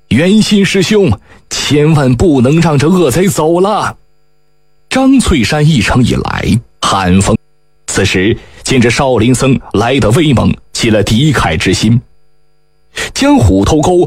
元心师兄，千万不能让这恶贼走了。张翠山一程以来，寒风。此时见着少林僧来得威猛，起了敌忾之心，将虎头沟